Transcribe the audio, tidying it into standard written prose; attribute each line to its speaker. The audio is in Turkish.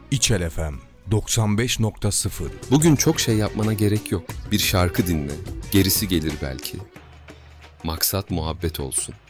Speaker 1: İçel FM 95.0.
Speaker 2: Bugün çok şey yapmana gerek yok. Bir şarkı dinle, gerisi gelir belki. Maksat muhabbet olsun.